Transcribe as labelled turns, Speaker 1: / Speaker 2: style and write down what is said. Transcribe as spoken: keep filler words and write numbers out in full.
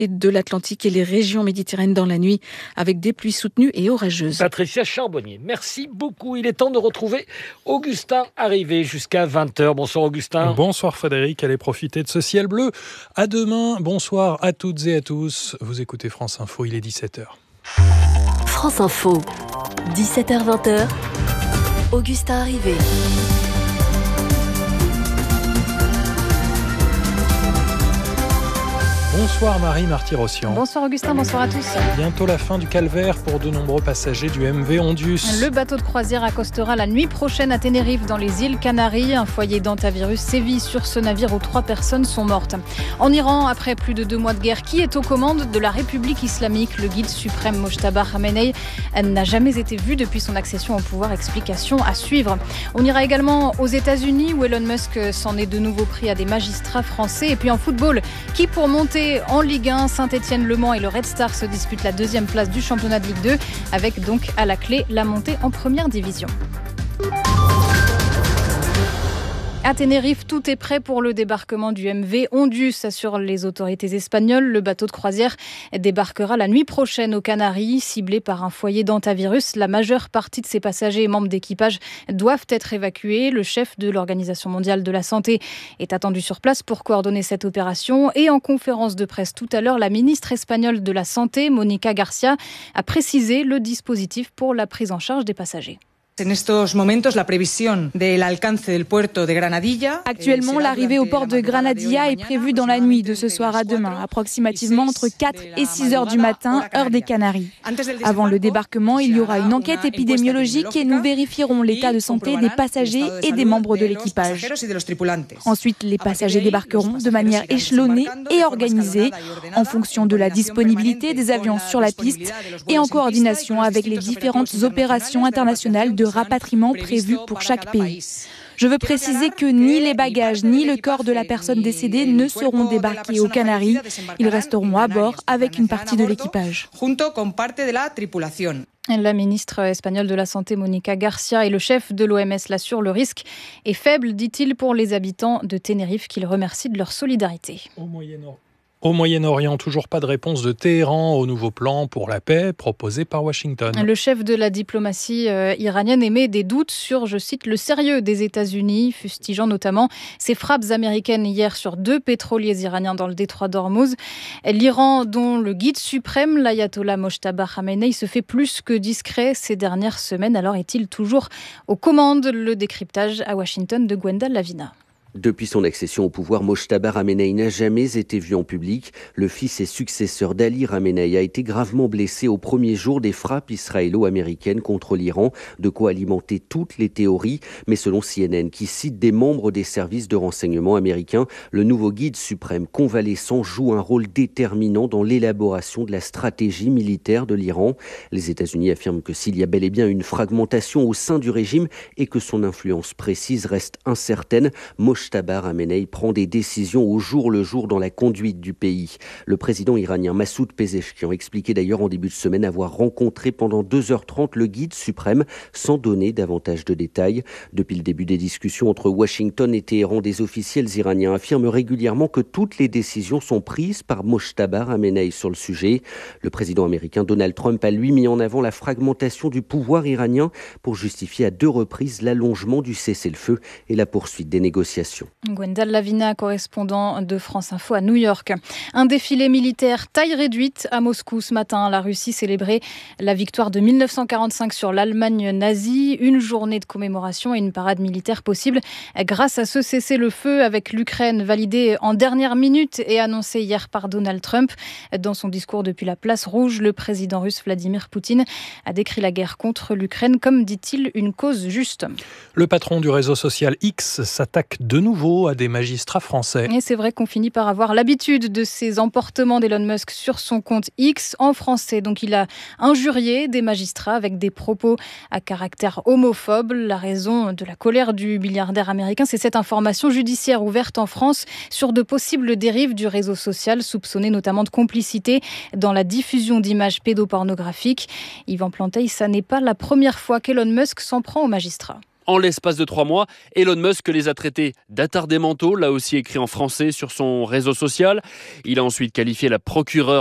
Speaker 1: de l'Atlantique et les régions méditerranéennes dans la nuit, avec des pluies soutenues et orageuses.
Speaker 2: Patricia Charbonnier, merci beaucoup. Il est temps de retrouver Augustin arrivé jusqu'à vingt heures. Bonsoir Augustin.
Speaker 3: Bonsoir Frédéric, allez profiter de ce ciel bleu. À demain, bonsoir à toutes et à tous. Vous écoutez France Info, il est dix-sept heures.
Speaker 4: France Info, dix-sept heures vingt, Augustin arrivé.
Speaker 3: Bonsoir Marie Marty-Rossian.
Speaker 5: Bonsoir Augustin, bonsoir à tous.
Speaker 3: Bientôt la fin du calvaire pour de nombreux passagers du M V Ondius.
Speaker 5: Le bateau de croisière accostera la nuit prochaine à Tenerife dans les îles Canaries. Un foyer d'hantavirus sévit sur ce navire où trois personnes sont mortes. En Iran, après plus de deux mois de guerre, qui est aux commandes de la République islamique? Le guide suprême Mojtaba Khamenei n'a jamais été vu depuis son accession au pouvoir. Explication à suivre. On ira également aux États-Unis où Elon Musk s'en est de nouveau pris à des magistrats français. Et puis en football, qui pour monter en Ligue un, Saint-Etienne, Le Mans et le Red Star se disputent la deuxième place du championnat de Ligue deux, avec donc à la clé la montée en première division. À Tenerife, tout est prêt pour le débarquement du M V Ondius, assurent les autorités espagnoles. Le bateau de croisière débarquera la nuit prochaine aux Canaries, ciblé par un foyer d'hantavirus. La majeure partie de ses passagers et membres d'équipage doivent être évacués. Le chef de l'Organisation mondiale de la santé est attendu sur place pour coordonner cette opération. Et en conférence de presse tout à l'heure, la ministre espagnole de la Santé, Mónica García, a précisé le dispositif pour la prise en charge des passagers.
Speaker 6: Actuellement, l'arrivée au port de Granadilla est prévue dans la nuit de ce soir à demain, approximativement entre quatre et six heures du matin, heure des Canaries. Avant le débarquement, il y aura une enquête épidémiologique et nous vérifierons l'état de santé des passagers et des membres de l'équipage. Ensuite, les passagers débarqueront de manière échelonnée et organisée en fonction de la disponibilité des avions sur la piste et en coordination avec les différentes opérations internationales de rapatriement prévues pour chaque pays. Je veux préciser que ni les bagages ni le corps de la personne décédée ne seront débarqués aux Canaries. Ils resteront à bord avec une partie de l'équipage.
Speaker 5: La ministre espagnole de la Santé, Mónica García, et le chef de l'O M S l'assurent, le risque est faible, dit-il, pour les habitants de Tenerife, qu'il remercie de leur solidarité.
Speaker 3: Au Moyen-Orient. Au Moyen-Orient, toujours pas de réponse de Téhéran au nouveau plan pour la paix proposé par Washington.
Speaker 5: Le chef de la diplomatie euh, iranienne émet des doutes sur, je cite, le sérieux des États-Unis, fustigeant notamment ces frappes américaines hier sur deux pétroliers iraniens dans le détroit d'Ormuz. L'Iran, dont le guide suprême, l'ayatollah Mojtaba Khamenei, se fait plus que discret ces dernières semaines. Alors est-il toujours aux commandes? Le décryptage à Washington de Gwenda Lavina.
Speaker 7: Depuis son accession au pouvoir, Mojtaba Khamenei n'a jamais été vu en public. Le fils et successeur d'Ali Khamenei a été gravement blessé au premier jour des frappes israélo-américaines contre l'Iran, de quoi alimenter toutes les théories. Mais selon C N N, qui cite des membres des services de renseignement américains, le nouveau guide suprême convalescent joue un rôle déterminant dans l'élaboration de la stratégie militaire de l'Iran. Les États-Unis affirment que s'il y a bel et bien une fragmentation au sein du régime et que son influence précise reste incertaine, Mojtaba Khamenei prend des décisions au jour le jour dans la conduite du pays. Le président iranien Massoud Pezeshkian expliquait d'ailleurs en début de semaine avoir rencontré pendant deux heures trente le guide suprême sans donner davantage de détails. Depuis le début des discussions entre Washington et Téhéran, des officiels iraniens affirment régulièrement que toutes les décisions sont prises par Mojtaba Khamenei sur le sujet. Le président américain Donald Trump a lui mis en avant la fragmentation du pouvoir iranien pour justifier à deux reprises l'allongement du cessez-le-feu et la poursuite des négociations.
Speaker 5: Gwenda Lavina, correspondant de France Info à New York. Un défilé militaire taille réduite à Moscou ce matin. La Russie célébrait la victoire de mille neuf cent quarante-cinq sur l'Allemagne nazie. Une journée de commémoration et une parade militaire possible grâce à ce cessez-le-feu avec l'Ukraine validé en dernière minute et annoncé hier par Donald Trump. Dans son discours depuis la place Rouge, le président russe Vladimir Poutine a décrit la guerre contre l'Ukraine comme, dit-il, une cause juste.
Speaker 3: Le patron du réseau social X s'attaque de nouveau à des magistrats français.
Speaker 5: Et c'est vrai qu'on finit par avoir l'habitude de ces emportements d'Elon Musk sur son compte X en français. Donc il a injurié des magistrats avec des propos à caractère homophobe. La raison de la colère du milliardaire américain, c'est cette information judiciaire ouverte en France sur de possibles dérives du réseau social, soupçonné notamment de complicité dans la diffusion d'images pédopornographiques. Yvan Planteil, ça n'est pas la première fois qu'Elon Musk s'en prend aux magistrats.
Speaker 8: En l'espace de trois mois, Elon Musk les a traités d'attardés mentaux, là aussi écrit en français sur son réseau social. Il a ensuite qualifié la procureure